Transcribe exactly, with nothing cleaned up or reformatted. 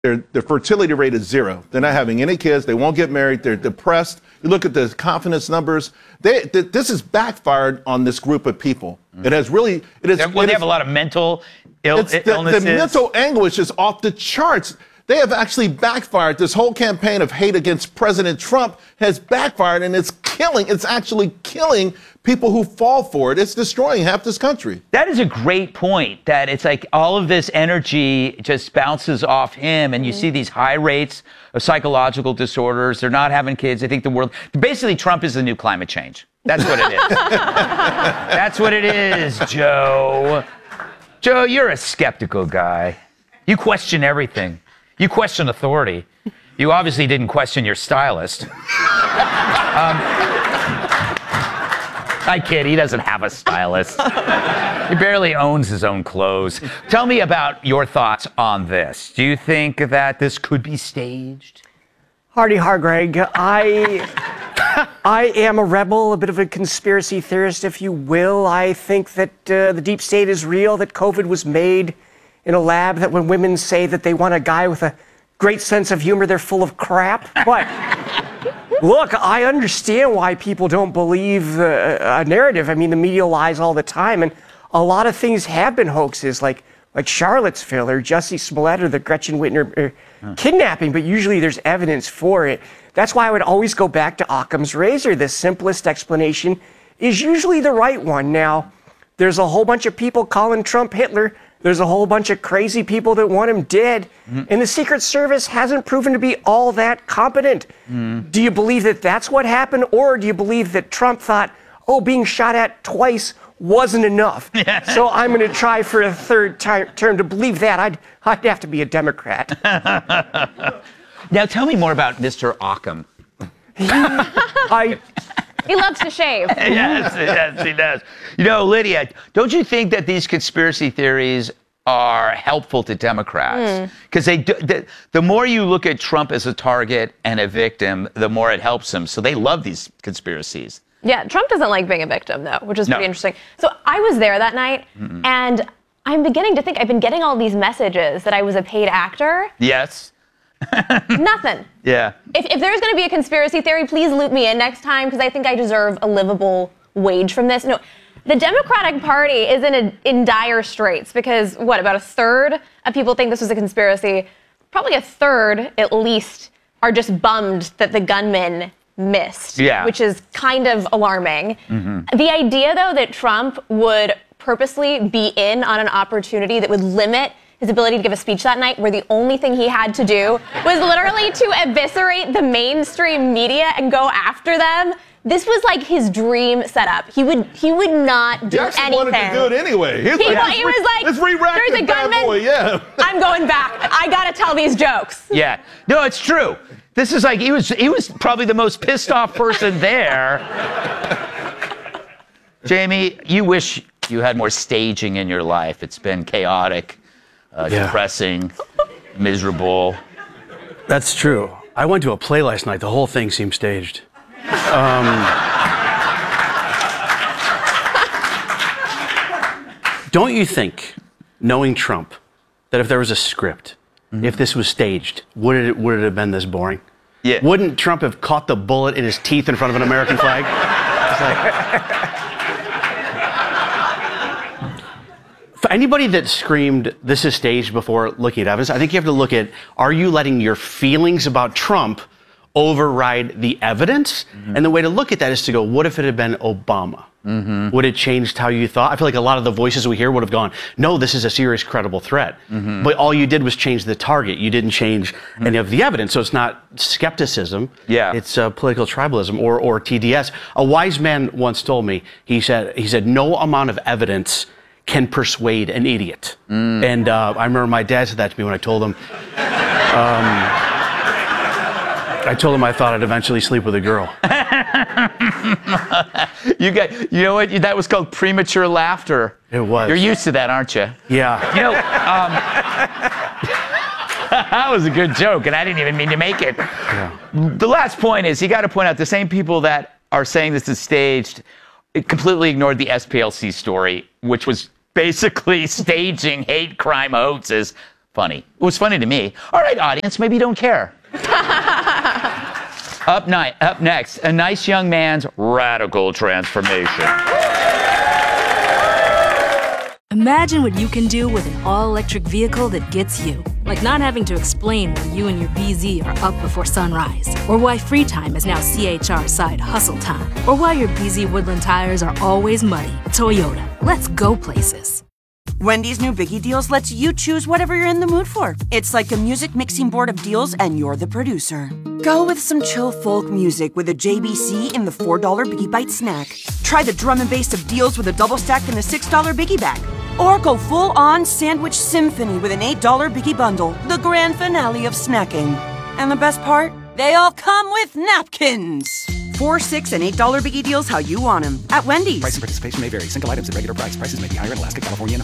Their, their fertility rate is zero. They're not having any kids. They won't get married. They're depressed. You look at the confidence numbers. They, th- this has backfired on this group of people. Mm. It has really. It is. Well, it they is, have a lot of mental Ill- the, illnesses. The mental anguish is off the charts. They have actually backfired. This whole campaign of hate against President Trump has backfired, and it's killing. It's actually killing people who fall for it. It's destroying half this country. That is a great point, that it's like all of this energy just bounces off him, and you mm-hmm. see these high rates of psychological disorders. They're not having kids. I think the world... Basically, Trump is the new climate change. That's what it is. That's what it is, Joe. Joe, you're a skeptical guy. You question everything. You question authority. You obviously didn't question your stylist. Um, I kid, he doesn't have a stylist. He barely owns his own clothes. Tell me about your thoughts on this. Do you think that this could be staged? Hardy har, Greg. I, I am a rebel, a bit of a conspiracy theorist, if you will. I think that uh, the deep state is real, that COVID was made in a lab, that when women say that they want a guy with a great sense of humor, they're full of crap. But look, I understand why people don't believe uh, a narrative. I mean, the media lies all the time, and a lot of things have been hoaxes, like like Charlottesville or Jussie Smollett or the Gretchen Whitmer er, huh. kidnapping, but usually there's evidence for it. That's why I would always go back to Occam's razor. The simplest explanation is usually the right one. Now, there's a whole bunch of people calling Trump Hitler. There's a whole bunch of crazy people that want him dead. Mm-hmm. And the Secret Service hasn't proven to be all that competent. Mm. Do you believe that that's what happened? Or do you believe that Trump thought, oh, being shot at twice wasn't enough? Yeah. So I'm going to try for a third ty- term. To believe that, I'd, I'd have to be a Democrat. Now, tell me more about Mister Occam. I... He loves to shave. Yes, yes, he does. You know, Lydia, don't you think that these conspiracy theories are helpful to Democrats? Because mm. they do, the, the more you look at Trump as a target and a victim, the more it helps him. So they love these conspiracies. Yeah, Trump doesn't like being a victim, though, which is no. pretty interesting. So I was there that night, mm-mm. and I'm beginning to think I've been getting all these messages that I was a paid actor. Yes. Nothing. Yeah. If, if there's going to be a conspiracy theory, please loop me in next time, because I think I deserve a livable wage from this. No, the Democratic Party is in a, in dire straits because, what, about a third of people think this was a conspiracy? Probably a third, at least, are just bummed that the gunman missed, yeah. which is kind of alarming. Mm-hmm. The idea, though, that Trump would purposely be in on an opportunity that would limit his ability to give a speech that night, where the only thing he had to do was literally to eviscerate the mainstream media and go after them. This was like his dream setup. He would he would not do Jackson anything. wanted to do it anyway. He was, he, like, he was like, let's re-rack there's this a bad gunman. boy, yeah. I'm going back. I gotta tell these jokes. Yeah. No, it's true. This is like, he was he was probably the most pissed off person there. Jamie, you wish you had more staging in your life. It's been chaotic. Uh, yeah. Depressing, miserable. That's true. I went to a play last night. The whole thing seemed staged. Um, don't you think, knowing Trump, that if there was a script, mm-hmm. if this was staged, would it would it have been this boring? Yeah. Wouldn't Trump have caught the bullet in his teeth in front of an American flag? It's like, for anybody that screamed, this is staged, before looking at evidence, I think you have to look at, are you letting your feelings about Trump override the evidence? Mm-hmm. And the way to look at that is to go, what if it had been Obama? Mm-hmm. Would it changed how you thought? I feel like a lot of the voices we hear would have gone, no, this is a serious, credible threat. Mm-hmm. But all you did was change the target. You didn't change mm-hmm. any of the evidence. So it's not skepticism. Yeah. It's uh, political tribalism or, or T D S. A wise man once told me, he said, he said, no amount of evidence can persuade an idiot. Mm. And uh, I remember my dad said that to me when I told him, um, I told him I thought I'd eventually sleep with a girl. You got, you know what? That was called premature laughter. It was. You're used to that, aren't you? Yeah. You know, um, that was a good joke, and I didn't even mean to make it. Yeah. The last point is, you got to point out the same people that are saying this is staged, it completely ignored the S P L C story, which was basically staging hate crime hoaxes. funny. It was funny to me. All right, audience, maybe you don't care. Up, ni- up next, a nice young man's radical transformation. Imagine what you can do with an all-electric vehicle that gets you. Like not having to explain why you and your B Z are up before sunrise. Or why free time is now C H R side hustle time. Or why your B Z Woodland tires are always muddy. Toyota. Let's go places. Wendy's new Biggie Deals lets you choose whatever you're in the mood for. It's like a music mixing board of deals and you're the producer. Go with some chill folk music with a J B C in the four dollar Biggie Bite snack. Try the drum and bass of deals with a double stack in the six dollar Biggie Bag. Or go full-on sandwich symphony with an eight dollar Biggie Bundle, the grand finale of snacking. And the best part? They all come with napkins. Four, six, and eight dollar Biggie Deals how you want them at Wendy's. Price and participation may vary. Single items at regular price. Prices may be higher in Alaska, California, and